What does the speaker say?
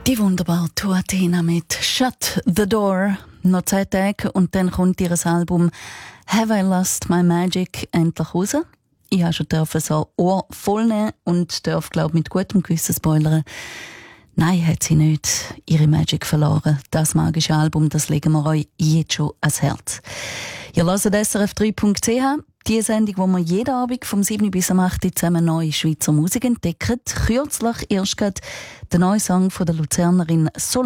Die wunderbare Tuatina mit Shut the Door. Noch 10 Tage und dann kommt ihr Album Have I Lost My Magic endlich raus. Ich habe schon so Ohr voll nehmen und darf, glaube mit gutem Gewissen spoilern. Nein, hat sie nicht ihre Magic verloren. Das magische Album, das legen wir euch jetzt schon ans Herz. Ihr hört srf3.ch, die Sendung, wo wir jeden Abend vom 7 bis am 8 zusammen neue Schweizer Musik entdecken. Kürzlich erst gerade der neue Song von der Luzernerin Sol